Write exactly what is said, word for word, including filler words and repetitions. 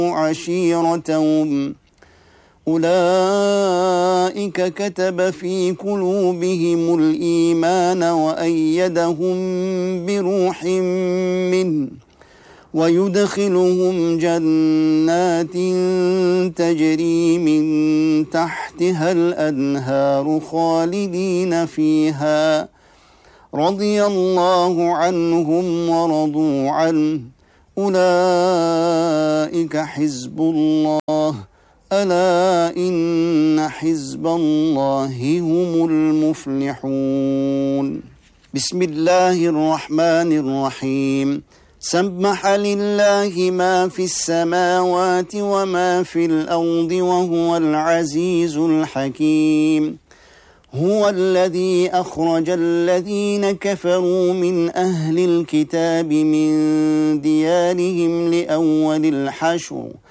عشيرتهم أولئك كتب في قلوبهم الإيمان وأيدهم بروح منه ويدخلهم جنات تجري من تحتها الأنهار خالدين فيها رضي الله عنهم ورضوا عنه أولئك حزب الله ألا إن حزب الله هم المفلحون. بسم الله الرحمن الرحيم. سبح لله ما في السماوات وما في الأرض وهو العزيز الحكيم. هو الذي أخرج الذين كفروا من أهل الكتاب من ديارهم لأول الحشر